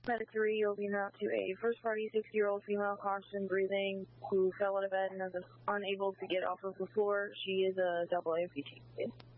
Medic 3, you'll be out to a first-party 60-year-old female, conscious and breathing, who fell out of bed and is unable to get off of the floor. She is a double amputee.